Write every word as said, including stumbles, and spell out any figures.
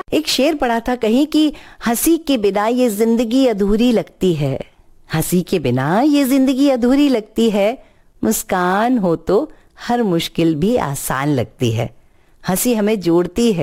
एक शेर पढ़ा था कहीं कि हंसी के बिना ये जिंदगी अधूरी लगती है, हंसी के बिना ये जिंदगी अधूरी लगती है, मुस्कान हो तो हर मुश्किल भी आसान लगती है। हंसी हमें जोड़ती है,